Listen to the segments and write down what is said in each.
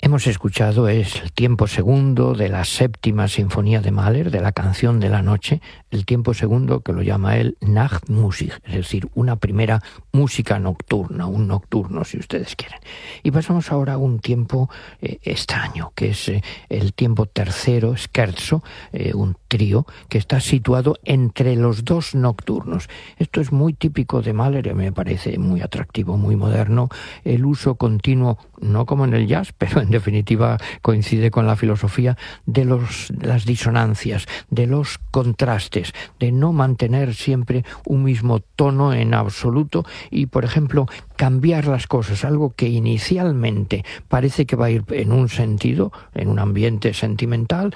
Hemos escuchado es el tiempo segundo de la séptima sinfonía de Mahler, de la canción de la noche, el tiempo segundo que lo llama él Nachtmusik, es decir, una primera música nocturna, un nocturno si ustedes quieren. Y pasamos ahora a un tiempo extraño, que es el tiempo tercero, scherzo, un trío que está situado entre los dos nocturnos. Esto es muy típico de Mahler y me parece muy atractivo, muy moderno, el uso continuo, no como en el jazz, pero en definitiva coincide con la filosofía de las disonancias, de los contrastes, de no mantener siempre un mismo tono en absoluto y, por ejemplo, cambiar las cosas, algo que inicialmente parece que va a ir en un sentido, en un ambiente sentimental,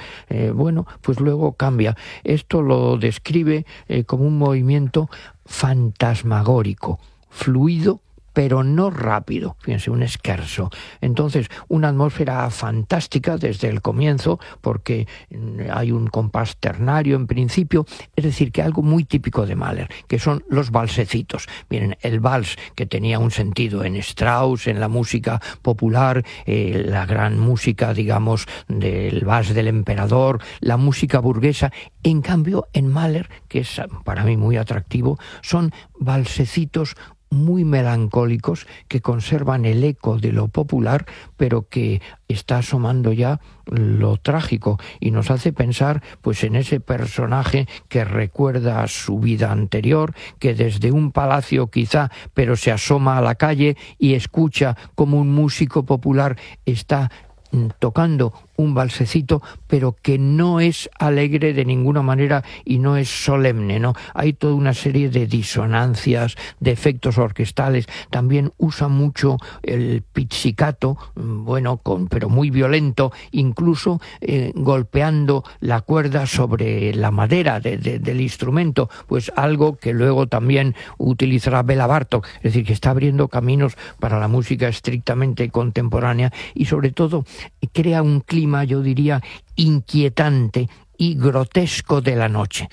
pues luego cambia. Esto lo describe como un movimiento fantasmagórico, fluido, pero no rápido, fíjense, un scherzo. Entonces, una atmósfera fantástica desde el comienzo, porque hay un compás ternario en principio, es decir, que algo muy típico de Mahler, que son los valsecitos. Miren, el vals, que tenía un sentido en Strauss, en la música popular, la gran música, digamos, del vals del emperador, la música burguesa. En cambio, en Mahler, que es para mí muy atractivo, son valsecitos muy melancólicos que conservan el eco de lo popular, pero que está asomando ya lo trágico y nos hace pensar pues en ese personaje que recuerda su vida anterior, que desde un palacio quizá, pero se asoma a la calle y escucha como un músico popular está tocando un valsecito, pero que no es alegre de ninguna manera y no es solemne, ¿no? Hay toda una serie de disonancias, de efectos orquestales. También usa mucho el pizzicato, pero muy violento, incluso golpeando la cuerda sobre la madera del instrumento, pues algo que luego también utilizará Béla Bartók, es decir, que está abriendo caminos para la música estrictamente contemporánea y sobre todo crea un clima, yo diría, inquietante y grotesco de la noche.